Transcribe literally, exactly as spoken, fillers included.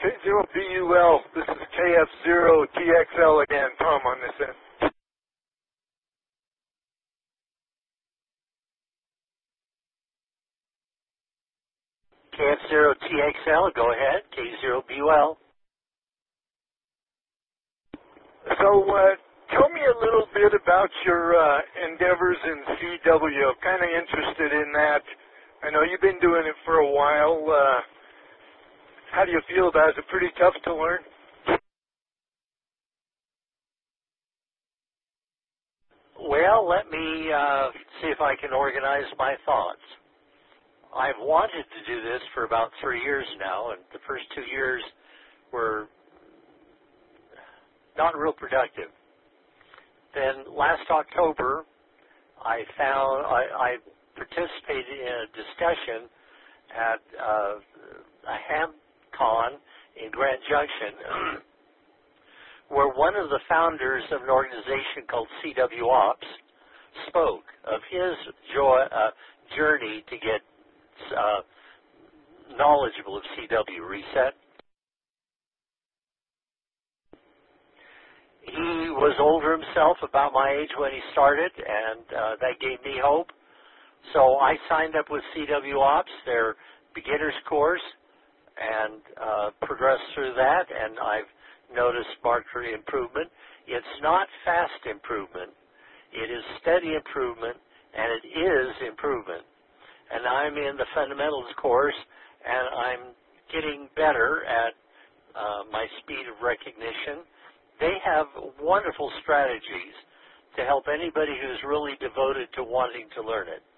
K zero B U L, this is K F zero T X L again, Tom on this end. K F zero T X L, go ahead, K zero B U L. So, uh, tell me a little bit about your uh, endeavors in C W. I'm kind of interested in that. I know you've been doing it for a while. Uh, how do you feel about it? Is it pretty tough to learn? Well, let me uh, see if I can organize my thoughts. I've wanted to do this for about three years now, and the first two years were not real productive. Then last October, I found I, I participated in a discussion at uh, a HamCon in Grand Junction, where one of the founders of an organization called C W Ops spoke of his joy, uh, journey to get uh, knowledgeable of C W Reset. He was older himself, about my age when he started, and uh, that gave me hope. So I signed up with C W Ops, their beginner's course, and uh, progressed through that, and I've noticed marked improvement. It's not fast improvement. It is steady improvement, and it is improvement. And I'm in the fundamentals course, and I'm getting better at uh, my speed of recognition. They have wonderful strategies to help anybody who's really devoted to wanting to learn it.